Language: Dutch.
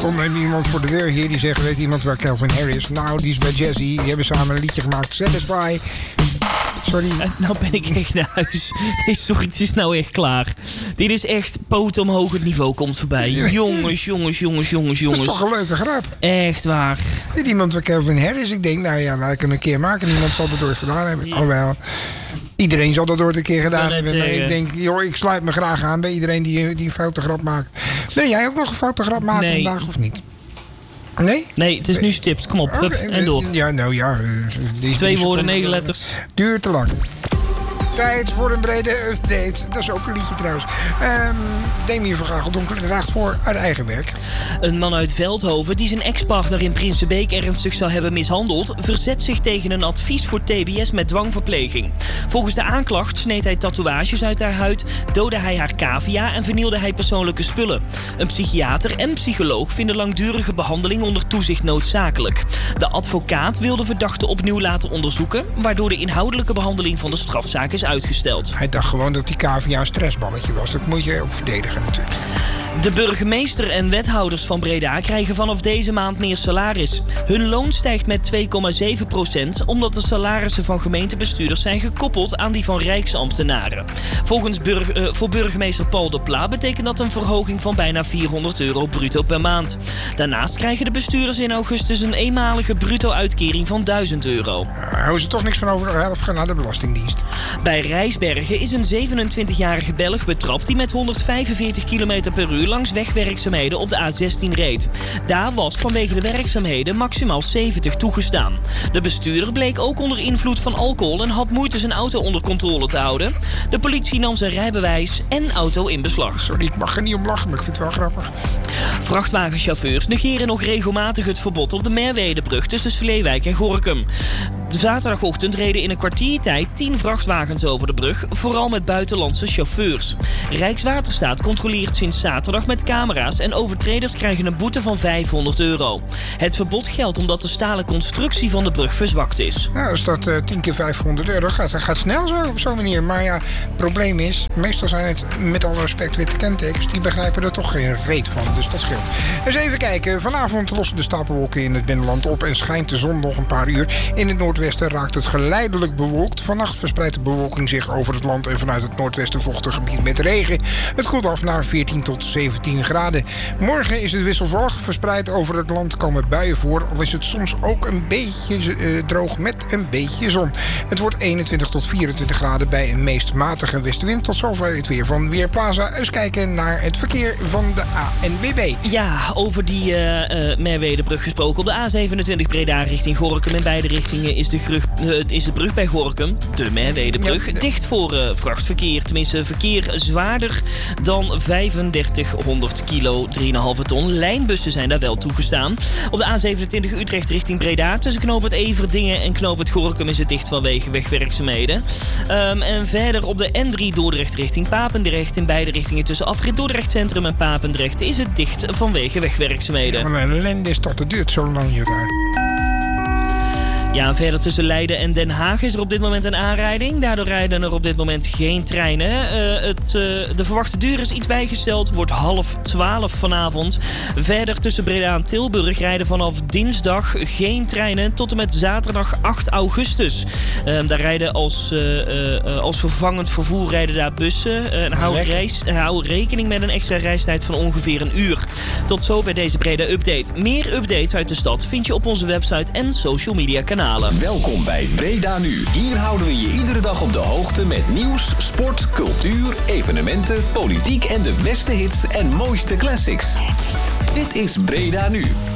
komt even iemand voor de deur hier die zegt... weet iemand waar Calvin Harris is? Nou, die is bij Jazzy. Die hebben samen een liedje gemaakt. Satisfy. Sorry. Nou ben ik echt naar huis. Nee, sorry, het is nou echt klaar. Dit is echt poot omhoog, het niveau komt voorbij. Jongens. Dat is toch een leuke grap. Echt waar. Weet iemand waar Calvin Harris is? Ik denk, nou ja, laat ik hem een keer maken. Niemand zal het ooit gedaan hebben. Ja. Alhoewel, iedereen zal dat ooit een keer gedaan hebben. Maar ik denk, joh, ik sluit me graag aan bij iedereen die een foute grap maakt. Ben jij ook nog een foute grap maken vandaag of niet? Nee? Nee, het is nu stipt. Kom op, hup, en door. Ja, nou ja. 2 woorden, 9 letters. Duurt te lang. Tijd voor een brede update. Dat is ook een liedje trouwens. Demi van Gageldonk draagt voor uit eigen werk. Een man uit Veldhoven die zijn ex-partner in Prinsenbeek ernstig zou hebben mishandeld... verzet zich tegen een advies voor TBS met dwangverpleging. Volgens de aanklacht sneed hij tatoeages uit haar huid... doodde hij haar cavia en vernielde hij persoonlijke spullen. Een psychiater en psycholoog vinden langdurige behandeling onder toezicht noodzakelijk. De advocaat wil de verdachte opnieuw laten onderzoeken... waardoor de inhoudelijke behandeling van de strafzaak is uitgesteld. Hij dacht gewoon dat die cavia een stressballetje was. Dat moet je ook verdedigen natuurlijk. De burgemeester en wethouders van Breda krijgen vanaf deze maand meer salaris. Hun loon stijgt met 2,7% omdat de salarissen van gemeentebestuurders zijn gekoppeld aan die van rijksambtenaren. Voor burgemeester Paul de Pla betekent dat een verhoging van bijna €400 bruto per maand. Daarnaast krijgen de bestuurders in augustus een eenmalige bruto-uitkering van €1000. Houden ze toch niks van over of gaan naar de Belastingdienst? Bij Rijsbergen is een 27-jarige Belg betrapt die met 145 km per uur langs wegwerkzaamheden op de A16 reed. Daar was vanwege de werkzaamheden maximaal 70 toegestaan. De bestuurder bleek ook onder invloed van alcohol en had moeite zijn auto onder controle te houden. De politie nam zijn rijbewijs en auto in beslag. Sorry, ik mag er niet om lachen, maar ik vind het wel grappig. Vrachtwagenchauffeurs negeren nog regelmatig het verbod op de Merwedebrug tussen Sleewijk en Gorinchem. De zaterdagochtend reden in een kwartiertijd 10 vrachtwagens over de brug, vooral met buitenlandse chauffeurs. Rijkswaterstaat controleert sinds zaterdag met camera's en overtreders krijgen een boete van €500. Het verbod geldt omdat de stalen constructie van de brug verzwakt is. Nou, als dat 10 keer €500 gaat snel zo op zo'n manier. Maar ja, het probleem is, meestal zijn het met alle respect witte kentekens, die begrijpen er toch geen reet van. Dus dat scheelt. Eens even kijken. Vanavond lossen de stapelwolken in het binnenland op en schijnt de zon nog een paar uur. In het noordwesten raakt het geleidelijk bewolkt. Vannacht verspreidt de bewolking zich over het land en vanuit het noordwesten vochtig gebied met regen. Het koelt af naar 14 tot 17 graden. Morgen is het wisselvallig. Verspreid over het land komen buien voor, al is het soms ook een beetje droog met een beetje zon. Het wordt 21 tot 24 graden bij een meest matige westenwind. Tot zover het weer van Weerplaza. Eens kijken naar het verkeer van de ANWB. Ja, over die Merwedebrug gesproken. Op de A27 Breda richting Gorinchem. In beide richtingen is de brug bij Gorinchem, de Merwedebrug, dicht voor vrachtverkeer. Tenminste, verkeer zwaarder dan 3500 kilo, 3,5 ton. Lijnbussen zijn daar wel toegestaan. Op de A27 Utrecht richting Breda. Tussen knoop het Everdingen en knoop het Gorinchem is het dicht vanwege wegwerkzaamheden. En verder op de N3 Dordrecht richting Papendrecht. In beide richtingen tussen afrit Dordrecht Centrum en Papendrecht is het dicht vanwege wegwerkzaamheden. Ja, maar een ellende is toch, het duurt zo lang hier daar. Ja, en verder tussen Leiden en Den Haag is er op dit moment een aanrijding. Daardoor rijden er op dit moment geen treinen. De verwachte duur is iets bijgesteld. Wordt 11:30 vanavond. Verder tussen Breda en Tilburg rijden vanaf dinsdag geen treinen tot en met zaterdag 8 augustus. Daar rijden als vervangend vervoer rijden daar bussen. Hou rekening met een extra reistijd van ongeveer een uur. Tot zover deze Breda update. Meer updates uit de stad vind je op onze website en social media kanalen. Welkom bij Breda Nu. Hier houden we je iedere dag op de hoogte met nieuws, sport, cultuur, evenementen, politiek en de beste hits en mooiste classics. Dit is Breda Nu.